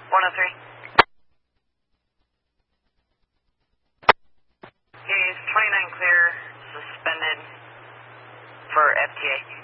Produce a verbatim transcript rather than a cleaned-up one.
one oh three. He's twenty-nine clear, suspended for F T A.